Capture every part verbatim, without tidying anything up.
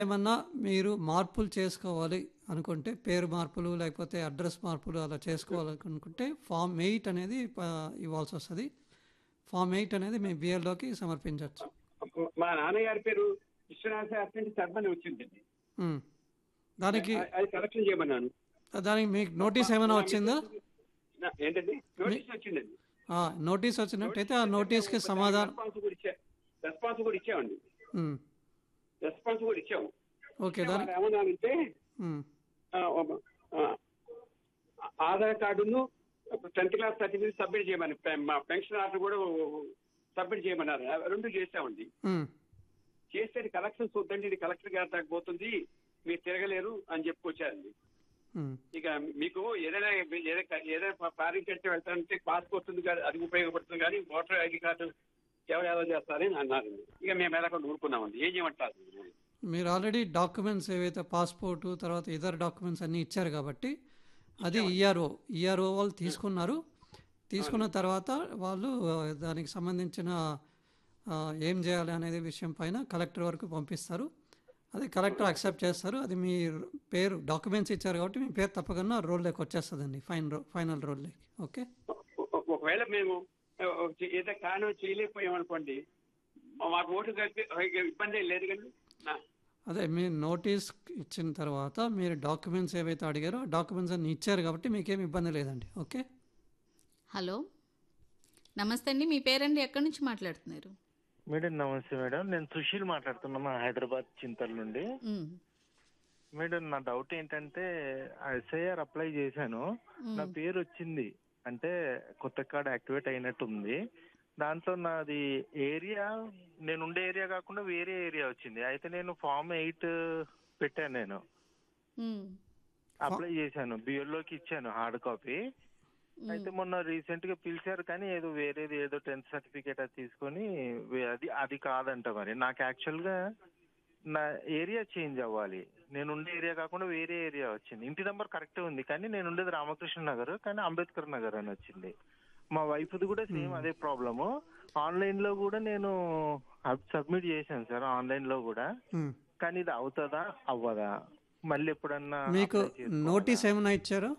ఏమన్నా మీరు మార్పులు చేసుకోవాలి అనుకుంటే, పేరు మార్పులు లేకపోతే అడ్రస్ మార్పులు అలా చేసుకోవాలనుకుంటే ఫామ్ ఎయిట్ అనేది ప ఇవ్వాల్సొస్తది. ఫామ్ ఎయిట్ అనేది మీ బిఎల్‌ఓకి సమర్పించొచ్చు. మా నాన్నగారి పేరు విశ్వనాథ శాస్త్రి అంటే శర్మ అని వచ్చిందండి. హ్మ్. దానికి అ- అది కరెక్షన్ చేయమన్నాను. దానికి మీకు నోటీస్ మా ఏమైనా మా వచ్చిందా? మిస్సెస్ నా- ఏంటండి మీ నోటీస్ వచ్చిందండి. ఆ! నోటీస్ వచ్చినట్టయితే ఆ నోటీస్ నోటీస్‌కి దానికి సమాధానం రెస్పాన్స్ కూడా ఇచ్చా రెస్పాన్స్ కూడా ఇచ్చామండి. హ్మ్. రెస్పాన్స్ కూడా ఇచ్చాము. ఓకే. ఇస్తే వాళ్ళు దానికి ఏమన్నారంటే హ్మ్. ఆ, ఒక, ఆ, ఆధార్ కార్డును టెన్త్ క్లాస్ సర్టిఫికేట్ సబ్మిట్ చేయమని పె- మా పెన్షన్ ఆర్డర్ కూడా సబ్మిట్ చేయమన్నారు. ఆ రెండు చేసామండి. హ్మ్. చేస్తే ఇది కలెక్షన్ చూద్దండి, ఇది కలెక్టర్ గారి దాకా పోతుంది, మీరు తిరగలేరు అని చెప్పుకొచ్చారండి. హ్మ్. ఇక మీకు ఏదైనా ఏదైనా ఏదైనా ఫారిన్ కంట్రీ వెళ్తారంటే పాస్పోర్ట్ ఉంది కానీ అది ఉపయోగపడుతుంది, కానీ ఓటర్ ఐడి కార్డు ఎవరు ఎలా చేస్తారని అన్నారండి. ఇక మేము ఎలా ఊరుకున్నామండి. ఏం చేయమంటారు? మీరు ఆల్రెడీ డాక్యుమెంట్స్ ఏవైతే పాస్‌పోర్టు, తర్వాత ఇతర డాక్యుమెంట్స్ అన్నీ ఇచ్చారు కాబట్టి, అది ఇచ్చామండి. ఈఆర్ఓ, ఈఆర్ఓ వాళ్ళు ఉం. తీసుకున్నారు. తీసుకున్న అవునండి. తర్వాత వాళ్ళు ఆ, దానికి సంబంధించిన ఆ, ఏం చేయాలి అనేది విషయం పైన కలెక్టర్ వరకు పంపిస్తారు. అది కలెక్టర్ ఓకే. యాక్సెప్ట్ చేస్తారు. అది మీ పేరు డాక్యుమెంట్స్ ఇచ్చారు కాబట్టి మీ పేరు తప్పకుండా రోల్లోకి వచ్చేస్తుందండి. ఫైన్ రో ఫైనల్ రోల్లోకి. ఓకే. ఒ- ఒ- ఒకవేళ మేము ఆ, ఏదో కారణం చేయలేకపోయామనుకోండి, మాకు ఓటు కలిపి ఇబ్బంది ఏం లేదు కానీ నా- అదే మీరు నోటీస్ ఇచ్చిన తర్వాత మీరు డాక్యుమెంట్స్ ఏవైతే అడిగారో ఆ డాక్యుమెంట్స్ అన్ని ఇచ్చారు కాబట్టి మీకేం ఇబ్బంది లేదండి. ఓకే. హలో, నమస్తే అండి. మీ పేరండి? ఎక్కడి నుంచి మాట్లాడుతున్నారు? మేడం నమస్తే మేడం, నేను సుశీల్ మాట్లాడుతున్నా హైదరాబాద్ చింతల నుండి. ఉమ్, మేడం నా డౌట్ ఏంటంటే ఎస్ఐఆర్ అప్లై చేశాను, నా ఉమ్, పేరు వచ్చింది, అంటే కొత్త కార్డ్ యాక్టివేట్ అయినట్టు ఉంది. దాంట్లో నాది ఏరియా, నేను ఉండే ఏరియా కాకుండా వేరే ఏరియా వచ్చింది. అయితే నేను ఫామ్ ఎయిట్ పెట్టాను, నేను ఉమ్, ఫా- అప్లై చేశాను, బిఎల్ఓకి ఇచ్చాను హార్డ్ కాపీ. అయితే ఉమ్. మొన్న రీసెంట్ గా పిలిచారు కానీ ఏదో వేరేది ఏదో టెన్త్ సర్టిఫికేట్ అది తీసుకొని వే- అది అది కాదంట. మరి నాకు యాక్చువల్ గా నా ఏరియా చేంజ్ అవ్వాలి, నేను ఉండే ఏరియా కాకుండా వేరే ఏరియా వచ్చింది. ఇంటి నెంబర్ కరెక్టే ఉంది కానీ నేను ఉండేది రామకృష్ణ నగర్ కానీ అంబేద్కర్ నగర్ అని వచ్చింది. మా వైఫ్ది కూడా సేమ్ అదే ప్రాబ్లము. ఆన్లైన్ లో కూడా నేను సబ్మిట్ చేశాను సార్, ఆన్లైన్ లో కూడా. హ్మ్. కానీ ఇది అవుతుందా అవ్వదా, మళ్ళీ ఎప్పుడన్నా మీకు అప్లై చేసుకోవాలా? నోటీస్ ఏమైనా ఇచ్చారో?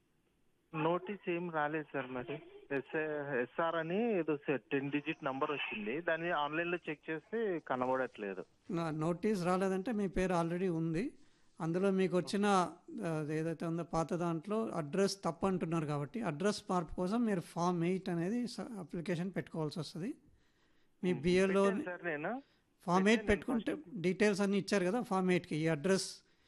నోటీస్ ఏం రాలేదు సార్. మరి ఎస్ఏ ఎస్ఆర్ అని ఏదో టెన్ డిజిట్ నంబర్ వచ్చింది, దాన్ని ఆన్లైన్ లో చెక్ చేస్తే కనబడట్లేదు. నా నోటీస్ రాలేదంటే మీ పేరు ఆల్రెడీ ఉంది. అందులో మీకు వచ్చిన ఆ, ఏదైతే ఉందో పాత దాంట్లో అడ్రస్ తప్పు అంటున్నారు కాబట్టి అడ్రస్ మార్పు కోసం మీరు ఫామ్ ఎయిట్ అనేది అప్లికేషన్ పెట్టుకోవాల్సి వస్తుంది. మీ బిఎల్ఓ పెట్టాను సార్ నేను, ఫామ్ ఎయిట్ పెట్టాను నేను పెట్టుకుంటే ఫస్ట్. డీటెయిల్స్ అన్నీ ఇచ్చారు కదా ఫామ్ ఎయిట్కి ఈ అడ్రస్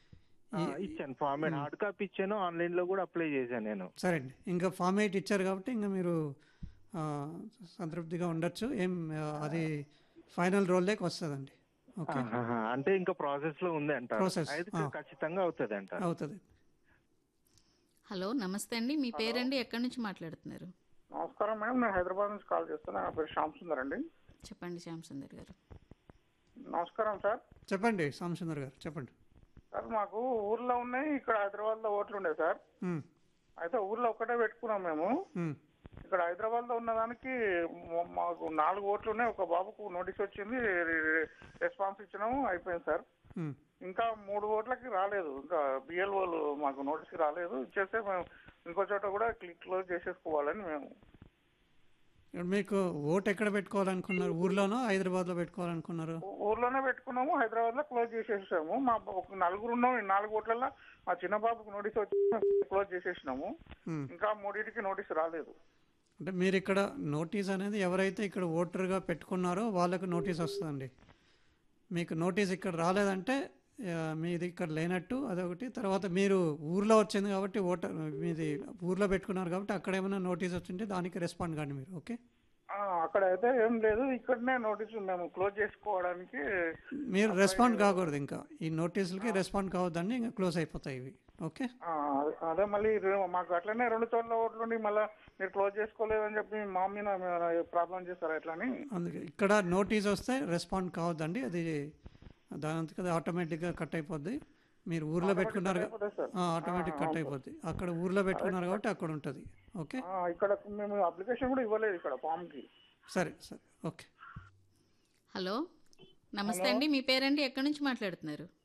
ఈ ఇచ్చాను ఫార్మేట్, హార్డ్ కాపీ ఇచ్చాను, ఆన్లైన్ లో కూడా అప్లై చేశాను నేను. సరే అండి. ఇంకా ఫామ్ ఎయిట్ ఇచ్చారు కాబట్టి ఇంకా మీరు ఆ, సంతృప్తిగా ఉండొచ్చు. ఏం ఆ, అది ఫైనల్ రోల్లోకి వస్తుందండి. ఓకే. ఆహాహా. అంటే ఇంకా ప్రాసెస్ లో ఉంది అంటారు, ప్రాసెస్ అయితే ఖచ్చితంగా అవుతుంది అంటారు. అవుతుంది. హలో, నమస్తే అండి. మీ హలో, పేరండి? ఎక్కడి నుంచి మాట్లాడుతున్నారు? నమస్కారం మేడం. నేను హైదరాబాద్ నుంచి కాల్ చేస్తున్నా. నా పేరు శ్యామ్ సుందర్ అండి. చెప్పండి శ్యామ్ సుందర్ గారు. నమస్కారం సార్. చెప్పండి సాంబసుందర్ గారు, చెప్పండి. సార్ మాకు ఊర్లో ఉన్నాయి, ఇక్కడ హైదరాబాద్ లో ఓట్లు ఉండే సార్. ఉమ్, అయితే ఊర్లో ఒక్కటే పెట్టుకున్నాం మేము. ఉమ్, ఇక్కడ హైదరాబాద్ లో ఉన్న దానికి మ- మాకు నాలుగు ఓట్లు ఉన్నాయి. ఒక బాబుకు నోటీస్ వచ్చింది, రి- రెస్పాన్స్ ఇచ్చినాము, అయిపోయింది సార్. ఉమ్. ఇంకా మూడు ఓట్లకి రాలేదు, ఇంకా బిఎల్ఓలు మాకు నోటీస్కి రాలేదు. ఇచ్చేస్తే మేము ఇంకో చోట కూడా క్లిక్ క్లోజ్ చేసేసుకోవాలని మేము. ఇప్పుడు మీకు ఓటు ఎక్కడ పెట్టుకోవాలనుకున్నారు? ఊర్లోనో హైదరాబాద్లో పెట్టుకోవాలనుకున్నారు? ఊ- ఊర్లోనే పెట్టుకున్నాము, హైదరాబాద్ లో క్లోజ్ చేసేసాము. మా బ- ఒక నలుగురు ఉన్నాం, ఈ నాలుగు ఓట్లలో మా చిన్న బాబుకు నోటీస్ వచ్చి క్లోజ్ చేసేసినాము. ఉమ్. ఇంకా మూడింటికి నోటీస్ రాలేదు. అంటే మీరు ఇక్కడ నోటీస్ అనేది ఎవరైతే ఇక్కడ ఓటర్గా పెట్టుకున్నారో వాళ్ళకు నోటీస్ వస్తుందండి. మీకు నోటీస్ ఇక్కడ రాలేదంటే ఆ, మీది ఇక్కడ లేనట్టు అదొకటి. తర్వాత మీరు ఊర్లో వచ్చింది కాబట్టి ఓటర్ మీది ఊర్లో పెట్టుకున్నారు కాబట్టి అక్కడ ఏమైనా నోటీస్ వచ్చింటే దానికి రెస్పాండ్ కాండి మీరు. ఓకే. ఆ, అక్కడ అయితే ఏం లేదు, ఇక్కడనే నోటీస్ మేము క్లోజ్ చేసుకోవడానికి మీరు అప్లై. రెస్పాండ్ కాకూడదు, ఇంకా ఈ నోటీసులకి రెస్పాండ్ కావద్దండి, ఇంకా క్లోజ్ అయిపోతాయి ఇవి. ఓకే. ఆ, అదే- అదే మళ్ళీ రె- మాకు అట్లనే రెండు చోట్ల ఓట్లుండి మళ్ళీ మీరు క్లోజ్ చేసుకోలేదని చెప్పి మా మీద ప్రాబ్లం చేస్తారా ఎట్లా అని. అందుకే ఇక్కడ నోటీస్ వస్తే రెస్పాండ్ కావద్దండి, అది దాని అంతకు అది ఆటోమేటిక్గా కట్ అయిపోద్ది. మీరు ఊర్లో ఆటోమేటిక్ పెట్టుకున్నారు కట్ అయిపోతుంది సార్. ఆటోమేటిక్ కట్ అయిపోద్ది. అక్కడ ఊర్లో పెట్టుకున్నారు కాబట్టి అక్కడ ఉంటుంది. ఓకే. ఆ, ఇక్కడ మేము అప్లికేషన్ కూడా ఇవ్వలేదు ఇక్కడ ఫామ్ కి. సరే సరే ఓకే. హలో, నమస్తే హలో. అండి. మీ పేరండి? ఎక్కడి నుంచి మాట్లాడుతున్నారు?